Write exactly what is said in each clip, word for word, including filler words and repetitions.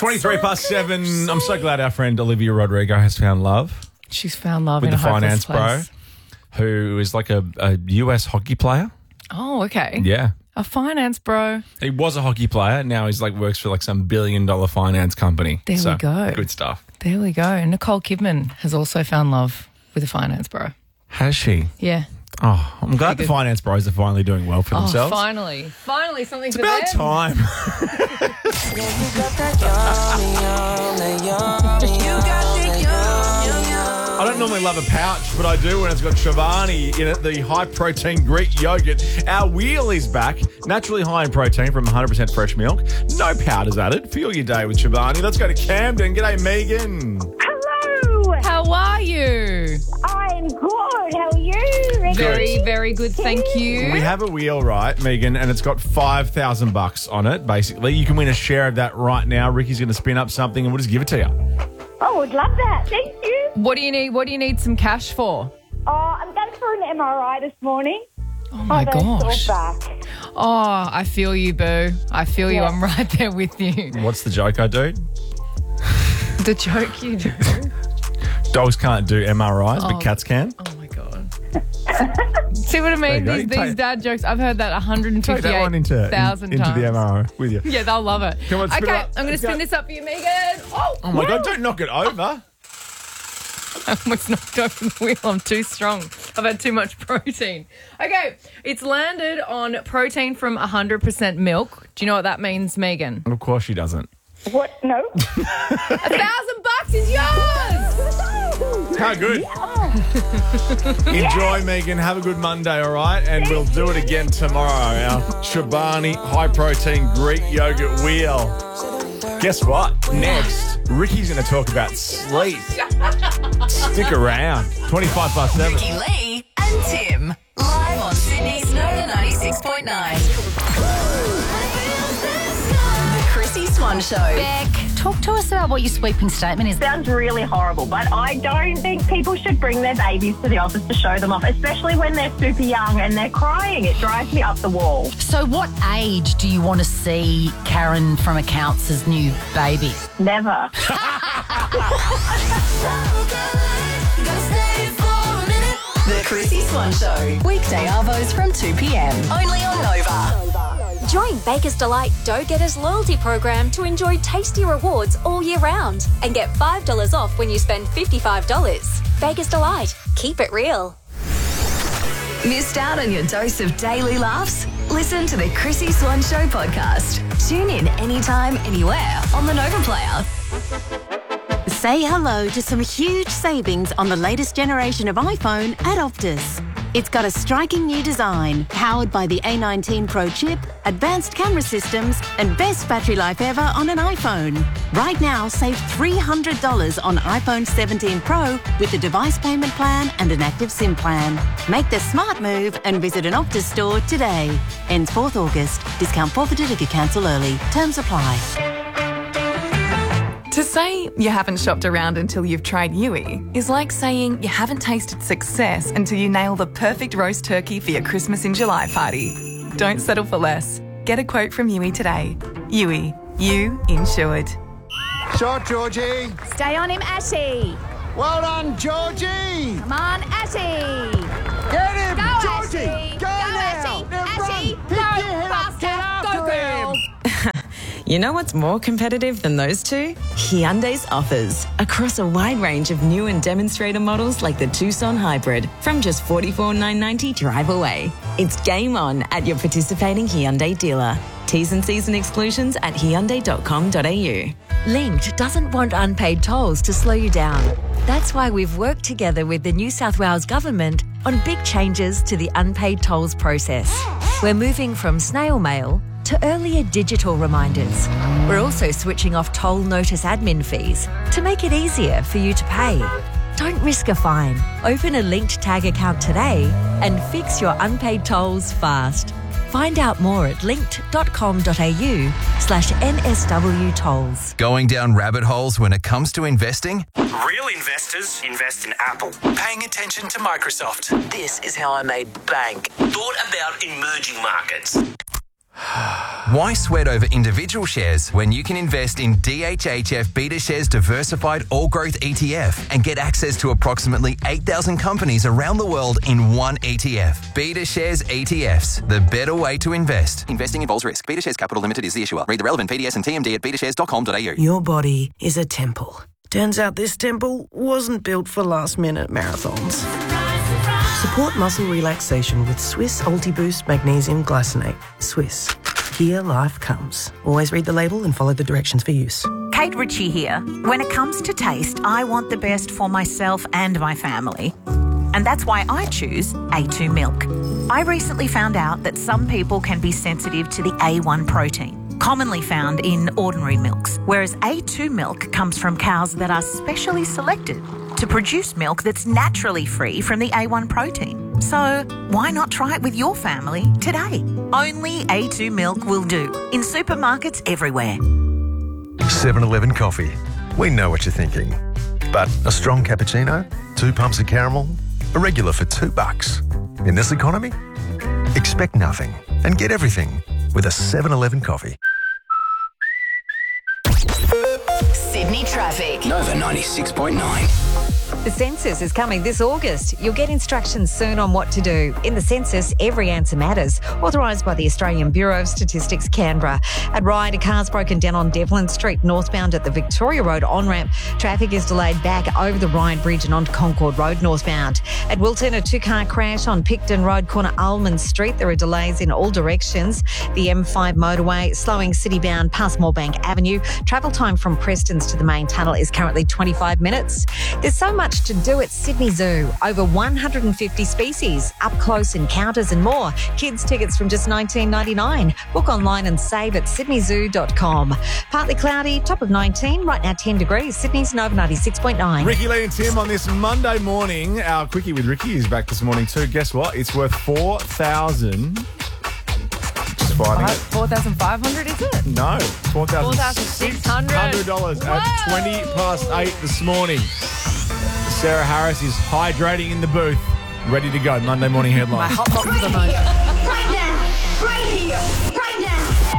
twenty-three past seven. I'm so glad our friend Olivia Rodrigo has found love. She's found love with in the a finance hopeless place. bro, who is like a, a U S hockey player. Oh, okay. Yeah. A finance bro. He was a hockey player. Now he's like works for like some billion dollar finance company. There so, we go. Good stuff. There we go. Nicole Kidman has also found love with a finance bro. Has she? Yeah. Oh, I'm glad the good. finance bros are finally doing well for Oh, themselves. finally. Finally something It's for about them. time. I don't normally love a pouch, but I do when it's got Chobani in it, the high-protein Greek yogurt. Our wheel is back, naturally high in protein from one hundred percent fresh milk. No powders added. Fuel your day with Chobani. Let's go to Camden. G'day, Megan. Hello. How are you? I'm good. How are you? Ricky? Very, very good. Thank you. We have a wheel, right, Megan, and it's got five thousand bucks on it, basically. You can win a share of that right now. Ricky's going to spin up something and we'll just give it to you. Oh, would love that. Thank you. What do you need? What do you need some cash for? Oh, I'm going for an M R I this morning. Oh, my I've got a gosh. sore back. Oh, I feel you, boo. I feel you. Yeah. I'm right there with you. What's the joke I do? The joke you do. Dogs can't do M R Is, but Oh. cats can. Oh, my God. See what I mean? There you These, go. these Take- dad jokes, I've heard that Take that one into, in- one hundred fifty-eight thousand into times. the M R I with you. Yeah, they'll love it. Come on, spin it okay, up. I'm going to Let's spin go. this up for you, Megan. Oh, Oh, my God, don't knock it over. I almost knocked over the wheel. I'm too strong. I've had too much protein. Okay, it's landed on protein from one hundred percent milk. Do you know what that means, Megan? Of course she doesn't. What? No. A thousand bucks is yours! How good. Enjoy, Megan. Have a good Monday, all right? And we'll do it again tomorrow. Our Chobani high-protein Greek yogurt wheel. Guess what? Next, Ricky's going to talk about sleep. Stick around. twenty-five past seven. Ricky Lee and Tim. Live on Sydney's Nova ninety-six point nine. The Chrissy Swan Show. Beck, talk to us about what your sweeping statement is. Sounds really horrible, but I don't think people should bring their babies to the office to show them off, especially when they're super young and they're crying. It drives me up the wall. So what age do you want to see Karen from Accounts' new baby? Never. The Chrissy Swan Show. Weekday arvos from two p.m. Only on Nova. Join Baker's Delight Dough Getters loyalty program to enjoy tasty rewards all year round and get five dollars off when you spend fifty-five dollars. Baker's Delight. Keep it real. Missed out on your dose of daily laughs? Listen to the Chrissy Swan Show podcast. Tune in anytime, anywhere on the Nova Player. Say hello to some huge savings on the latest generation of iPhone at Optus. It's got a striking new design, powered by the A nineteen Pro chip, advanced camera systems, and best battery life ever on an iPhone. Right now, save three hundred dollars on iPhone seventeen Pro with the device payment plan and an active SIM plan. Make the smart move and visit an Optus store today. Ends fourth August. Discount forfeited if you cancel early. Terms apply. To say you haven't shopped around until you've tried Yui is like saying you haven't tasted success until you nail the perfect roast turkey for your Christmas in July party. Don't settle for less. Get a quote from Yui today. Yui, you insured. Shot, Georgie. Stay on him, Ashy. Well done, Georgie. Come on, Ashy. Get him, Go, Georgie. Ashy. Go, Go, now. Ashy. Now Ashy. run. Go, Pick your head up. faster. Get after Go, girl. him. You know what's more competitive than those two? Hyundai's offers. Across a wide range of new and demonstrator models like the Tucson Hybrid from just forty-four thousand nine hundred ninety dollars drive away. It's game on at your participating Hyundai dealer. T's and C's and exclusions at hyundai dot com dot a u. Linked doesn't want unpaid tolls to slow you down. That's why we've worked together with the New South Wales Government on big changes to the unpaid tolls process. We're moving from snail mail to earlier digital reminders. We're also switching off toll notice admin fees to make it easier for you to pay. Don't risk a fine. Open a Linked Tag account today and fix your unpaid tolls fast. Find out more at linked dot com dot a u slash N S W tolls. Going down rabbit holes when it comes to investing? Real investors invest in Apple. Paying attention to Microsoft. This is how I made bank. Thought about emerging markets. Why sweat over individual shares when you can invest in D H H F BetaShares Diversified All Growth E T F and get access to approximately eight thousand companies around the world in one E T F? BetaShares E T Fs, the better way to invest. Investing involves risk. BetaShares Capital Limited is the issuer. Read the relevant P D S and T M D at beta shares dot com dot a u. Your body is a temple. Turns out this temple wasn't built for last-minute marathons. Support muscle relaxation with Swiss Ultiboost Magnesium Glycinate. Swiss. Here life comes. Always read the label and follow the directions for use. Kate Ritchie here. When it comes to taste, I want the best for myself and my family. And that's why I choose A two milk. I recently found out that some people can be sensitive to the A one protein, commonly found in ordinary milks, whereas A two milk comes from cows that are specially selected to produce milk that's naturally free from the A one protein. So why not try it with your family today? Only A two milk will do in supermarkets everywhere. seven eleven coffee. We know what you're thinking. But a strong cappuccino, two pumps of caramel, a regular for two bucks. In this economy, expect nothing and get everything with a seven eleven coffee. Sydney traffic. Nova ninety-six point nine. The census is coming this August. You'll get instructions soon on what to do. In the census, every answer matters. Authorised by the Australian Bureau of Statistics, Canberra. At Ryde, a car's broken down on Devlin Street, northbound at the Victoria Road on-ramp. Traffic is delayed back over the Ryde Bridge and onto Concord Road northbound. At Wilton, a two-car crash on Picton Road, corner Almond Street. There are delays in all directions. The M five motorway slowing city-bound past Moorebank Avenue. Travel time from Prestons to the main tunnel is currently twenty-five minutes. There's so much to do at Sydney Zoo. Over one hundred fifty species, up close encounters and more. Kids tickets from just nineteen ninety-nine. Book online and save at sydney zoo dot com. Partly cloudy, top of nineteen, right now ten degrees. Sydney's Nova ninety-six point nine. Ricky, Lee and Tim on this Monday morning. Our Quickie with Ricky is back this morning too. Guess what? It's worth four thousand dollars. Just finding it. four thousand five hundred dollars, is it? No, four thousand four thousand six hundred dollars dollars. at twenty past eight this morning. Sarah Harris is hydrating in the booth, ready to go. Monday morning headlines. My hot box of the moment. Right now. Right here. Right now.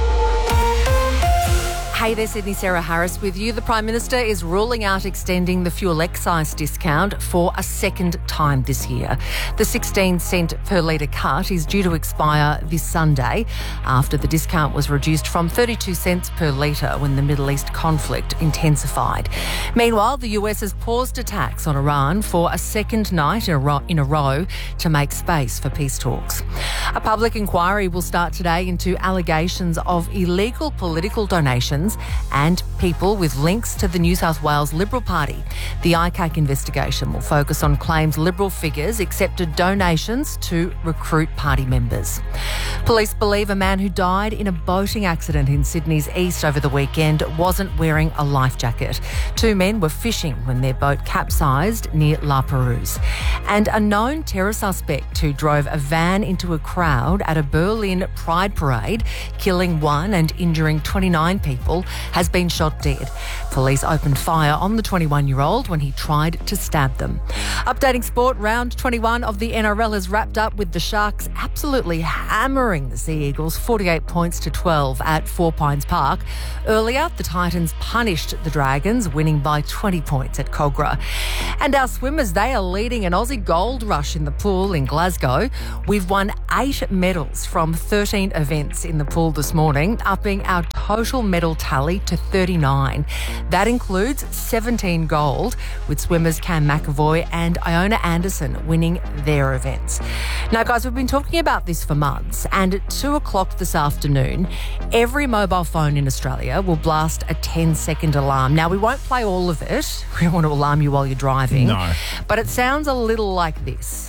Hey there, Sydney, Sarah Harris with you. The Prime Minister is ruling out extending the fuel excise discount for a second time this year. The sixteen cent per litre cut is due to expire this Sunday after the discount was reduced from thirty-two cents per litre when the Middle East conflict intensified. Meanwhile, the U S has paused attacks on Iran for a second night in a row, in a row to make space for peace talks. A public inquiry will start today into allegations of illegal political donations and people with links to the New South Wales Liberal Party. The I C A C investigation will focus on claims Liberal figures accepted donations to recruit party members. Police believe a man who died in a boating accident in Sydney's east over the weekend wasn't wearing a life jacket. Two men were fishing when their boat capsized near La Perouse. And a known terror suspect who drove a van into a crowd at a Berlin Pride parade, killing one and injuring twenty-nine people, has been shot dead. Police opened fire on the twenty-one-year-old when he tried to stab them. Updating sport, round twenty-one of the N R L has wrapped up with the Sharks absolutely hammering the Sea Eagles forty-eight points to twelve at Four Pines Park. Earlier, the Titans punished the Dragons, winning by twenty points at Cogra. And our swimmers, they are leading an Aussie gold rush in the pool in Glasgow. We've won eight medals from thirteen events in the pool this morning, upping our total medal tally to thirty-nine. That includes seventeen gold, with swimmers Cam McAvoy and Iona Anderson winning their events. Now, guys, we've been talking about this for months, and at two o'clock this afternoon, every mobile phone in Australia will blast a ten-second alarm. Now, we won't play all of it. We don't want to alarm you while you're driving. No. But it sounds a little like this.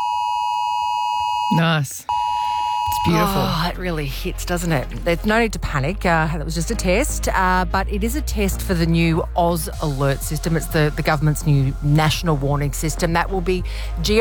Nice. It's beautiful. Oh, it really hits, doesn't it? There's no need to panic. Uh, that was just a test. Uh, but it is a test for the new Oz Alert system. It's the, the government's new national warning system that will be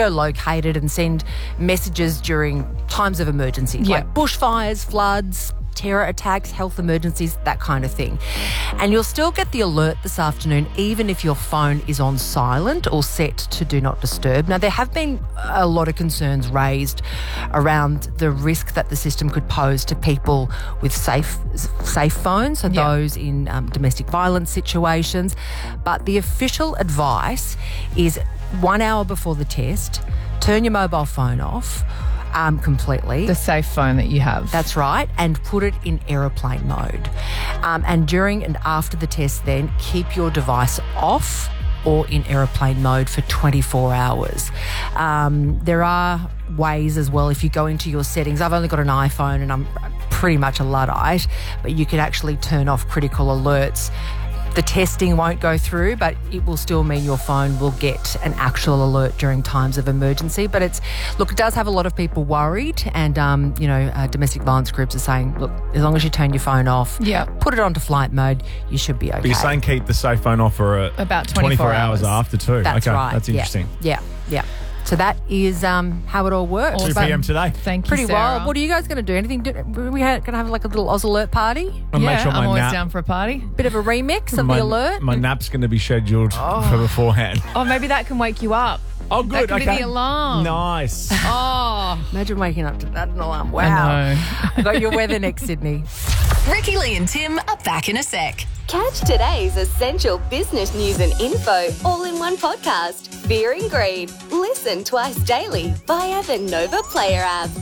geolocated and send messages during times of emergency, Yeah. like bushfires, floods, terror attacks, health emergencies, that kind of thing. And you'll still get the alert this afternoon, even if your phone is on silent or set to do not disturb. Now, there have been a lot of concerns raised around the risk that the system could pose to people with safe safe phones, so Yeah. those in um, domestic violence situations. But the official advice is one hour before the test, turn your mobile phone off um, completely. The safe phone that you have. That's right, and put it in aeroplane mode. Um, and during and after the test then, keep your device off or in aeroplane mode for twenty-four hours. Um, there are ways as well, if you go into your settings. I've only got an iPhone and I'm pretty much a Luddite, but you can actually turn off critical alerts. The testing won't go through, but it will still mean your phone will get an actual alert during times of emergency. But it's, look, it does have a lot of people worried, and, um, you know, uh, domestic violence groups are saying, look, as long as you turn your phone off, Yeah. put it onto flight mode, you should be okay. But you're saying keep the safe phone off for uh, About twenty-four hours. hours. after too. That's okay, right. that's Yeah. interesting. Yeah, yeah. So that is um, how it all works. two p.m. today. Thank you, Pretty Sarah. wild. What are you guys going to do? Anything? Do, are we going to have like a little Oz Alert party? I'll yeah, make sure my I'm always nap- down for a party. Bit of a remix of my, the alert? My nap's going to be scheduled for beforehand. Oh, maybe that can wake you up. Oh, That good. could okay. be the alarm. Nice. Oh, Imagine waking up to that an alarm. Wow. I know. I got your weather next, Sydney. Ricky Lee and Tim are back in a sec. Catch today's essential business news and info all in one podcast. Fear and Greed. Listen twice daily via the Nova Player app.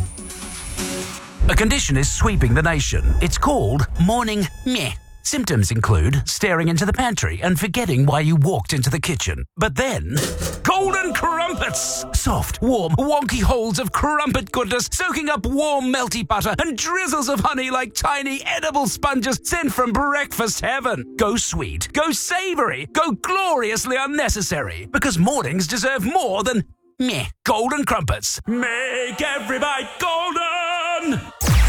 A condition is sweeping the nation. It's called morning meh. Symptoms include staring into the pantry and forgetting why you walked into the kitchen. But then, golden crumpets! Soft, warm, wonky holes of crumpet goodness soaking up warm, melty butter and drizzles of honey like tiny edible sponges sent from breakfast heaven. Go sweet, go savoury, go gloriously unnecessary. Because mornings deserve more than meh. Golden crumpets. Make every bite golden!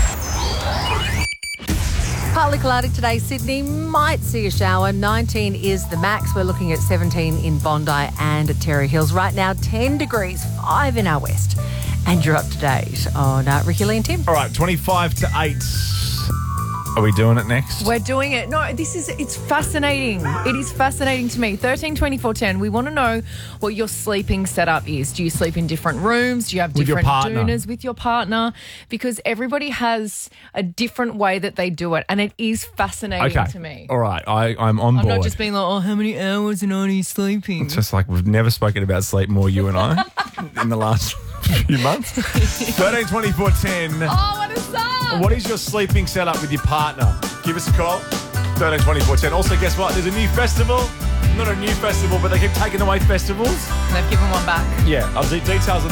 Partly cloudy today, Sydney. Might see a shower. nineteen is the max. We're looking at seventeen in Bondi and at Terry Hills. Right now, ten degrees, five in our west. And you're up to date on uh, Ricky Lee and Tim. All right, twenty-five to eight. Are we doing it next? we're doing it. No, this is, it's fascinating. It is fascinating to me. thirteen twenty-four ten. We want to know what your sleeping setup is. Do you sleep in different rooms? Do you have With your different partner. doonas with your partner? Because everybody has a different way that they do it. And it is fascinating Okay. to me. All right, I, I'm on I'm board. not just being like, oh, how many hours and are you sleeping? It's just like we've never spoken about sleep more, you and I, in the last few months. thirteen twenty-four ten. Oh, what a song! What is your sleeping setup with your partner? Give us a call. thirteen twenty-four ten. Also, guess what? There's a new festival. Not a new festival, but they keep taking away festivals. They've given one back. Yeah, I'll de- details on